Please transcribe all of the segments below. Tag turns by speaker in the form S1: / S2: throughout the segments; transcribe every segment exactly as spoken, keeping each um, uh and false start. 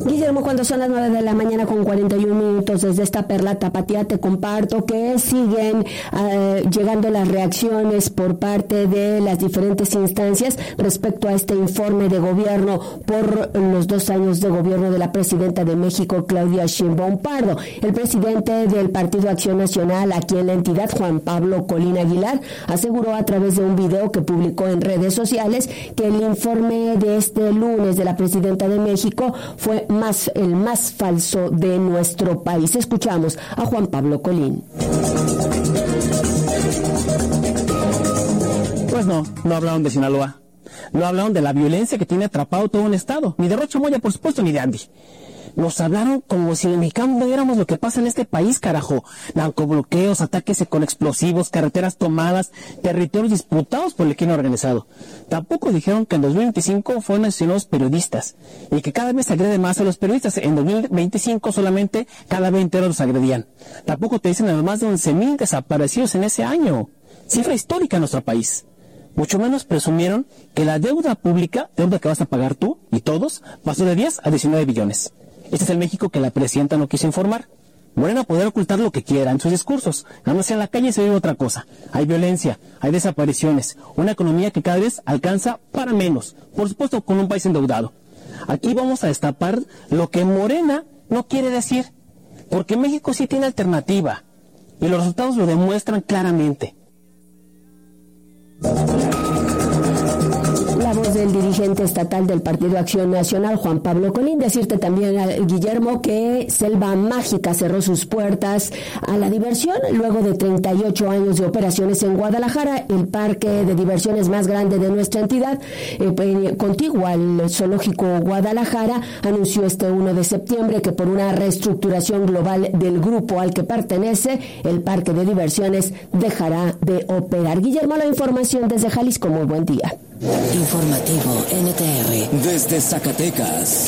S1: Guillermo, cuando son las nueve de la mañana con cuarenta y un minutos desde esta perla tapatía, te comparto que siguen uh, llegando las reacciones por parte de las diferentes instancias respecto a este informe de gobierno por los dos años de gobierno de la presidenta de México, Claudia Sheinbaum Pardo. El presidente del Partido Acción Nacional aquí en la entidad, Juan Pablo Colín Aguilar, aseguró a través de un video que publicó en redes sociales que el informe de este lunes de la presidenta de México fue más el más falso de nuestro país. Escuchamos a Juan Pablo Colín.
S2: Pues no, no hablaron de Sinaloa, no hablaron de la violencia que tiene atrapado todo un estado, ni de Rocha Moya, por supuesto, ni de Andy. Nos hablaron como si los mexicanos no viéramos lo que pasa en este país, carajo. Narcobloqueos, ataques con explosivos, carreteras tomadas, territorios disputados por el crimen organizado. Tampoco dijeron que en dos mil veinticinco fueron asesinados periodistas y que cada vez se agrede más a los periodistas. En dos mil veinticinco solamente cada veinte horas los agredían. Tampoco te dicen además de once mil desaparecidos en ese año. Cifra histórica en nuestro país. Mucho menos presumieron que la deuda pública, deuda que vas a pagar tú y todos, pasó de diez a diecinueve billones. Este es el México que la presidenta no quiso informar. Morena poder ocultar lo que quiera en sus discursos. Nada más en la calle se oye otra cosa. Hay violencia, hay desapariciones, una economía que cada vez alcanza para menos. Por supuesto, con un país endeudado. Aquí vamos a destapar lo que Morena no quiere decir. Porque México sí tiene alternativa. Y los resultados lo demuestran claramente.
S1: La voz del dirigente estatal del Partido Acción Nacional, Juan Pablo Colín. Decirte también, Guillermo, que Selva Mágica cerró sus puertas a la diversión luego de treinta y ocho años de operaciones en Guadalajara, el parque de diversiones más grande de nuestra entidad, eh, contiguo al Zoológico Guadalajara, anunció este primero de septiembre que por una reestructuración global del grupo al que pertenece, el parque de diversiones dejará de operar. Guillermo, la información desde Jalisco. Muy buen día.
S3: Informativo N T R desde Zacatecas.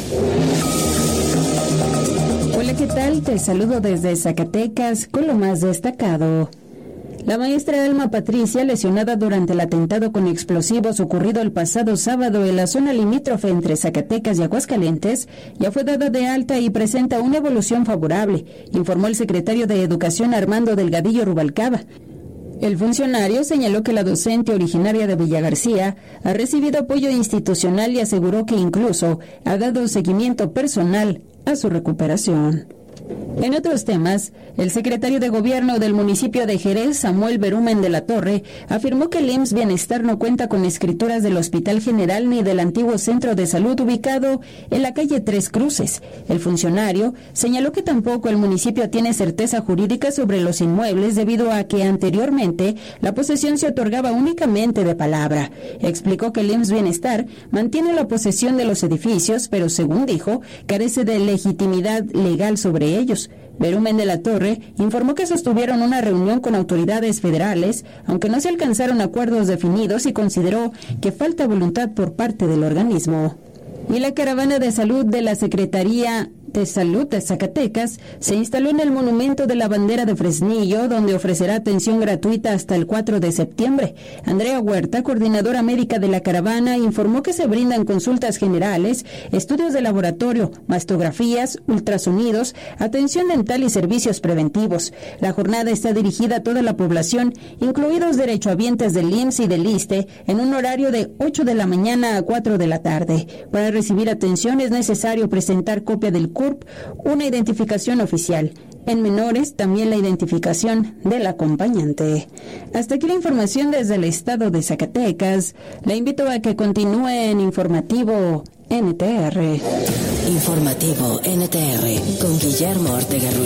S4: Hola, ¿qué tal? Te saludo desde Zacatecas con lo más destacado. La maestra Alma Patricia, lesionada durante el atentado con explosivos ocurrido el pasado sábado en la zona limítrofe entre Zacatecas y Aguascalientes, ya fue dada de alta y presenta una evolución favorable, informó el secretario de Educación Armando Delgadillo Rubalcaba. El funcionario señaló que la docente originaria de Villa García ha recibido apoyo institucional y aseguró que incluso ha dado seguimiento personal a su recuperación. En otros temas, el secretario de Gobierno del municipio de Jerez, Samuel Berumen de la Torre, afirmó que el I M S S Bienestar no cuenta con escrituras del Hospital General ni del antiguo centro de salud ubicado en la calle Tres Cruces. El funcionario señaló que tampoco el municipio tiene certeza jurídica sobre los inmuebles debido a que anteriormente la posesión se otorgaba únicamente de palabra. Explicó que el I M S S Bienestar mantiene la posesión de los edificios, pero según dijo, carece de legitimidad legal sobre ellos. Berumen de la Torre informó que sostuvieron una reunión con autoridades federales, aunque no se alcanzaron acuerdos definidos y consideró que falta voluntad por parte del organismo. Y la caravana de salud de la Secretaría de Salud de Zacatecas se instaló en el Monumento de la Bandera de Fresnillo, donde ofrecerá atención gratuita hasta el cuatro de septiembre. Andrea Huerta, coordinadora médica de la caravana, informó que se brindan consultas generales, estudios de laboratorio, mastografías, ultrasonidos, atención dental y servicios preventivos. La jornada está dirigida a toda la población, incluidos derechohabientes del I M S S y del ISSSTE, en un horario de ocho de la mañana a cuatro de la tarde. Para recibir atención es necesario presentar copia del C U R P, una identificación oficial. En menores, también la identificación del acompañante. Hasta aquí la información desde el estado de Zacatecas. La invito a que continúe en Informativo N T R.
S3: Informativo N T R con Guillermo Ortega Ruiz.